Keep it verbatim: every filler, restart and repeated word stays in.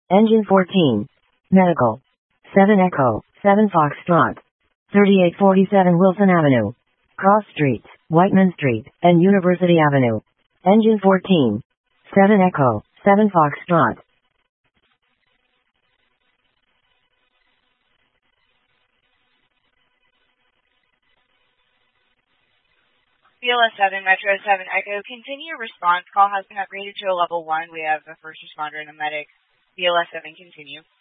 Engine fourteen. Medical. seven Echo, seven Foxtrot. thirty-eight forty-seven Wilson Avenue. Cross Street, Whiteman Street, and University Avenue. Engine fourteen. seven Echo, seven Foxtrot. B L S seven, Metro seven Echo, continue response. Call has been upgraded to a level one. We have a first responder and a medic. B L S seven, continue.